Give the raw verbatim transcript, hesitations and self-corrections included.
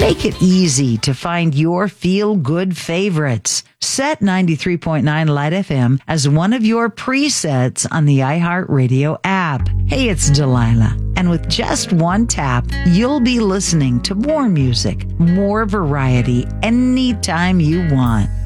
Make it easy to find your feel-good favorites. Set ninety-three point nine Light F M as one of your presets on the iHeartRadio app. Hey, it's Delilah. And with just one tap, you'll be listening to more music, more variety, anytime you want.